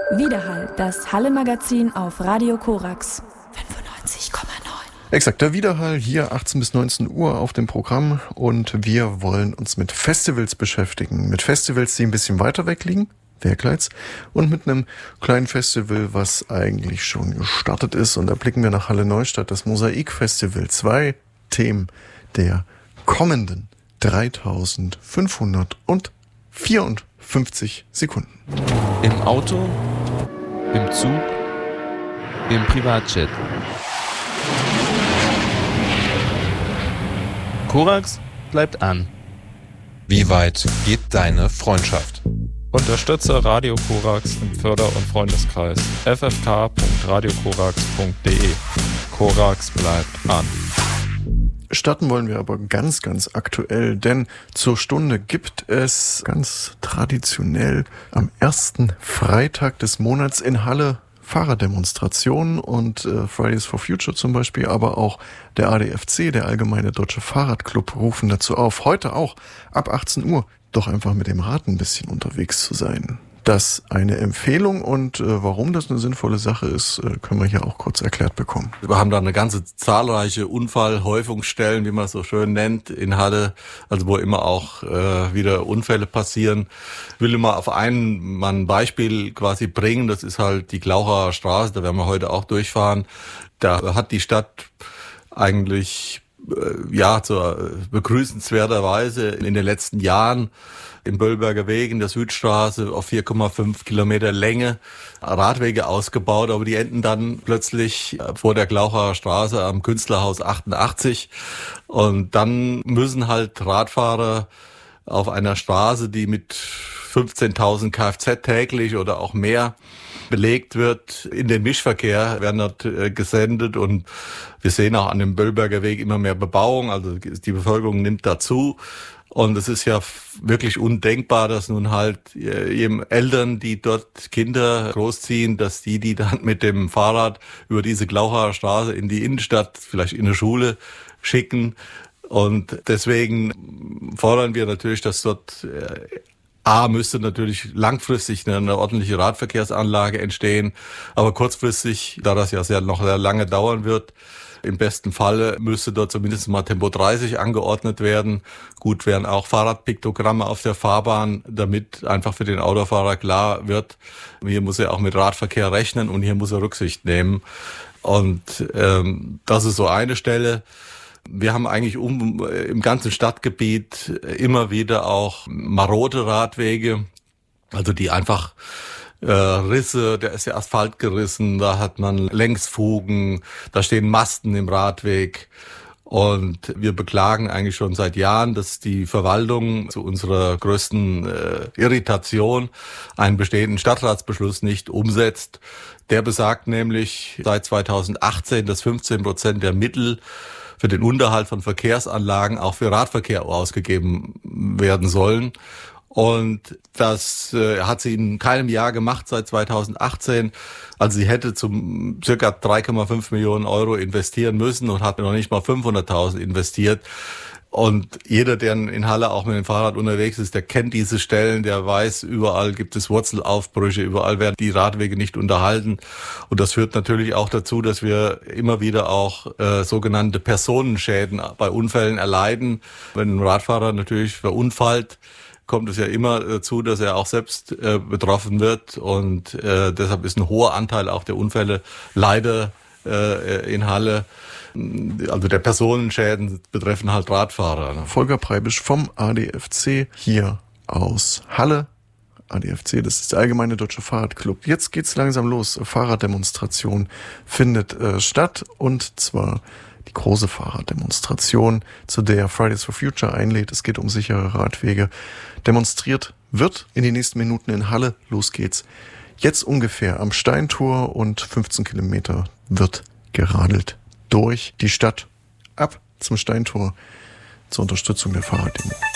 Widerhall, das Halle-Magazin auf Radio Korax 95,9. Exakt, der Widerhall hier 18 bis 19 Uhr auf dem Programm und wir wollen uns mit Festivals beschäftigen. Mit Festivals, die ein bisschen weiter weg liegen, Werkleitz, und mit einem kleinen Festival, was eigentlich schon gestartet ist. Und da blicken wir nach Halle Neustadt, das Mosaik-Festival. 2 Themen der kommenden 3554 Sekunden. Im Auto, im Zug, im Privatjet. Korax bleibt an. Wie weit geht deine Freundschaft? Unterstütze Radio Korax im Förder- und Freundeskreis ffk.radiokorax.de. Korax bleibt an. Starten wollen wir aber ganz, ganz aktuell, denn zur Stunde gibt es ganz traditionell am ersten Freitag des Monats in Halle Fahrraddemonstrationen und Fridays for Future zum Beispiel, aber auch der ADFC, der Allgemeine Deutsche Fahrradclub, rufen dazu auf, heute auch ab 18 Uhr doch einfach mit dem Rad ein bisschen unterwegs zu sein. Das eine Empfehlung und warum das eine sinnvolle Sache ist, können wir hier auch kurz erklärt bekommen. Wir haben da eine ganze zahlreiche Unfallhäufungsstellen, wie man es so schön nennt, in Halle, also wo immer auch wieder Unfälle passieren. Ich will mal auf ein Beispiel quasi bringen, das ist halt die Glaucher Straße, da werden wir heute auch durchfahren. Da hat die Stadt eigentlich zur begrüßenswerterweise in den letzten Jahren im Böllberger Weg in der Südstraße auf 4,5 Kilometer Länge Radwege ausgebaut, aber die enden dann plötzlich vor der Glaucher Straße am Künstlerhaus 88 und dann müssen halt Radfahrer auf einer Straße, die mit 15.000 Kfz täglich oder auch mehr belegt wird, in den Mischverkehr werden dort gesendet und wir sehen auch an dem Böllberger Weg immer mehr Bebauung, also die Bevölkerung nimmt dazu. Und es ist ja wirklich undenkbar, dass nun halt eben Eltern, die dort Kinder großziehen, dass die dann mit dem Fahrrad über diese Glaucher Straße in die Innenstadt, vielleicht in eine Schule schicken. Und deswegen fordern wir natürlich, dass dort müsste natürlich langfristig eine ordentliche Radverkehrsanlage entstehen, aber kurzfristig, da das ja noch sehr lange dauern wird, im besten Falle müsste dort zumindest mal Tempo 30 angeordnet werden. Gut wären auch Fahrradpiktogramme auf der Fahrbahn, damit einfach für den Autofahrer klar wird, hier muss er auch mit Radverkehr rechnen und hier muss er Rücksicht nehmen. Und das ist so eine Stelle. Wir haben eigentlich im ganzen Stadtgebiet immer wieder auch marode Radwege, also die einfach Risse, da ist der Asphalt gerissen, da hat man Längsfugen, da stehen Masten im Radweg. Und wir beklagen eigentlich schon seit Jahren, dass die Verwaltung zu unserer größten Irritation einen bestehenden Stadtratsbeschluss nicht umsetzt. Der besagt nämlich seit 2018, dass 15% der Mittel für den Unterhalt von Verkehrsanlagen auch für Radverkehr ausgegeben werden sollen. Und das hat sie in keinem Jahr gemacht seit 2018. Also sie hätte zum circa 3,5 Millionen Euro investieren müssen und hat noch nicht mal 500.000 investiert. Und jeder, der in Halle auch mit dem Fahrrad unterwegs ist, der kennt diese Stellen, der weiß, überall gibt es Wurzelaufbrüche, überall werden die Radwege nicht unterhalten. Und das führt natürlich auch dazu, dass wir immer wieder auch sogenannte Personenschäden bei Unfällen erleiden. Wenn ein Radfahrer natürlich verunfallt, kommt es ja immer dazu, dass er auch selbst betroffen wird. Und deshalb ist ein hoher Anteil auch der Unfälle leider in Halle, also der Personenschäden betreffen halt Radfahrer. Volker Preibisch vom ADFC hier aus Halle. ADFC, das ist der Allgemeine Deutsche Fahrradclub. Jetzt geht's langsam los. Fahrraddemonstration findet statt und zwar die große Fahrraddemonstration, zu der Fridays for Future einlädt. Es geht um sichere Radwege. Demonstriert wird in den nächsten Minuten in Halle. Los geht's. Jetzt ungefähr am Steintor und 15 Kilometer wird geradelt durch die Stadt ab zum Steintor zur Unterstützung der Fahrraddemo.